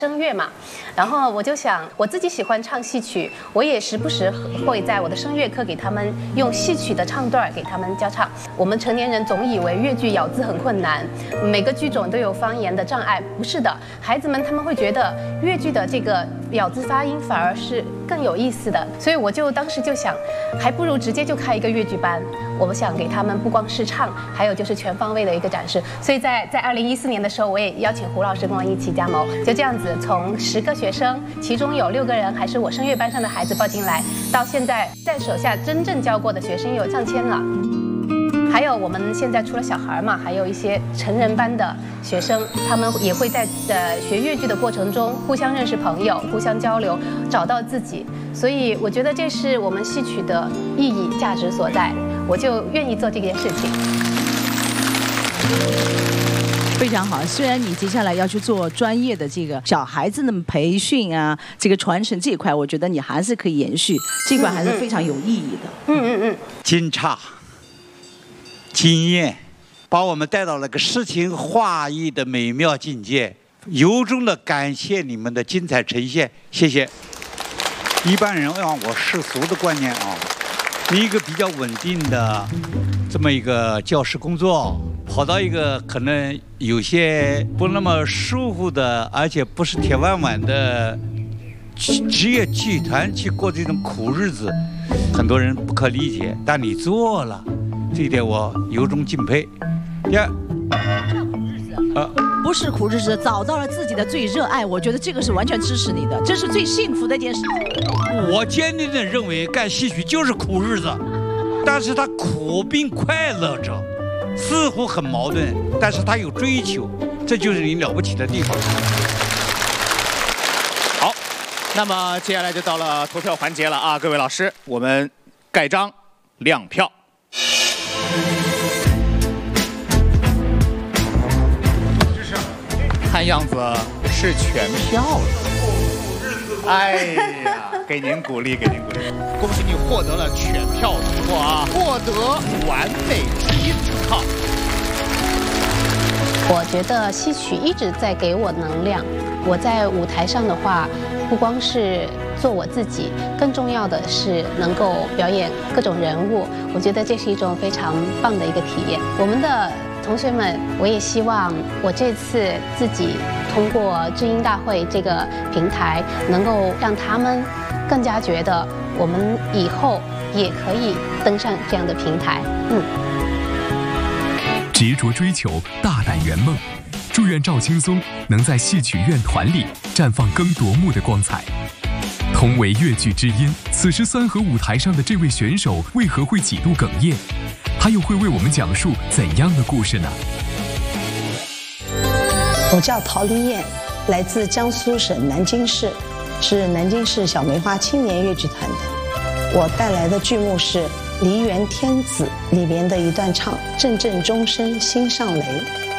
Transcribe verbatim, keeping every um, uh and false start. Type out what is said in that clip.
声乐嘛，然后我就想，我自己喜欢唱戏曲，我也时不时会在我的声乐课给他们用戏曲的唱段给他们教唱。我们成年人总以为粤剧咬字很困难，每个剧种都有方言的障碍，不是的，孩子们他们会觉得粤剧的这个咬字发音反而是更有意思的，所以我就当时就想，还不如直接就开一个粤剧班。我想给他们不光是唱，还有就是全方位的一个展示。所以在在二零一四年的时候，我也邀请胡老师跟我一起加盟，就这样子从十个学生，其中有六个人还是我声乐班上的孩子报进来，到现在在手下真正教过的学生有上千了。还有我们现在除了小孩嘛，还有一些成人班的学生，他们也会在呃学粤剧的过程中互相认识朋友，互相交流，找到自己。所以我觉得这是我们戏曲的意义价值所在，我就愿意做这件事情。 非常好，虽然你接下来要去做专业的这个小孩子的培训啊，这个传承这一块，我觉得你还是可以延续，这块还是非常有意义的。 嗯嗯嗯， 惊诧。经验把我们带到了个诗情画意的美妙境界，由衷的感谢你们的精彩呈现，谢谢。一般人让我世俗的观念啊，一个比较稳定的这么一个教师工作，跑到一个可能有些不那么舒服的，而且不是铁饭碗的职业剧团去过这种苦日子，很多人不可理解，但你做了。这一点我由衷敬佩。第二， 呃，不是苦日子，找到了自己的最热爱，我觉得这个是完全支持你的，这是最幸福的一件事情。 我坚定地认为干戏曲就是苦日子，但是他苦并快乐着，似乎很矛盾，但是他有追求，这就是你了不起的地方。 好，那么接下来就到了投票环节了啊，各位老师，我们盖章亮票。看样子是全票了。哎呀，给您鼓励，给您鼓励，恭喜你获得了全票通过啊，获得完美第一名号。 我觉得戏曲一直在给我能量。我在舞台上的话，不光是做我自己，更重要的是能够表演各种人物。我觉得这是一种非常棒的一个体验。我们的同学们，我也希望我这次自己通过知音大会这个平台，能够让他们更加觉得我们以后也可以登上这样的平台。嗯。 执着追求，大胆圆梦，祝愿赵青松能在戏曲院团里绽放更夺目的光彩。同为粤剧知音，此时三河舞台上的这位选手为何会几度哽咽？他又会为我们讲述怎样的故事呢？ 我叫陶丽燕，来自江苏省南京市，是南京市小梅花青年越剧团的。我带来的剧目是《梨园天子》里面的一段唱：阵阵钟声心上雷。